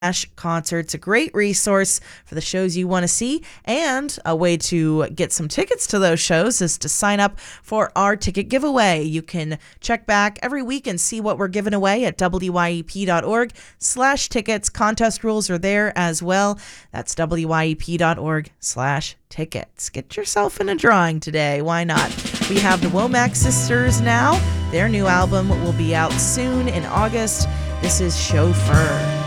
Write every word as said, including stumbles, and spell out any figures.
concerts, a great resource for the shows you want to see, and a way to get some tickets to those shows is to sign up for our ticket giveaway. You can check back every week and see what we're giving away at W Y E P dot org slash tickets. Contest rules are there as well. That's W Y E P dot org slash tickets. Get yourself in a drawing today. Why not? We have the Womack Sisters now. Their new album will be out soon in August. This is Chauffeur.